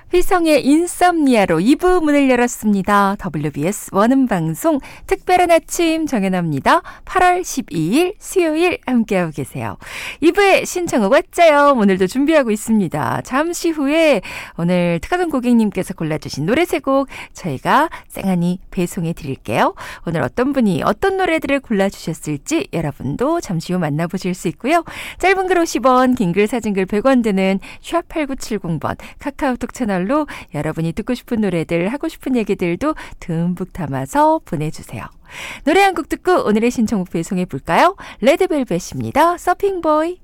휘성의 인썸니아로 2부 문을 열었습니다. WBS 원음방송 특별한 아침 정연합니다. 8월 12일 수요일 함께하고 계세요. 2부의 신청곡 왔자요. 오늘도 준비하고 있습니다. 잠시 후에 오늘 특화동 고객님께서 골라주신 노래 3곡 저희가 쌩하니 배송해 드릴게요. 오늘 어떤 분이 어떤 노래들을 골라주셨을지 여러분도 잠시 후 만나보실 수 있고요. 짧은 글 50원, 긴 글 사진 글 100원 드는 샵8970번 카카오톡 채널 로 여러분이 듣고 싶은 노래들, 하고 싶은 얘기들도 듬뿍 담아서 보내주세요. 노래 한 곡 듣고 오늘의 신청곡 배송해 볼까요? 레드벨벳입니다. 서핑보이.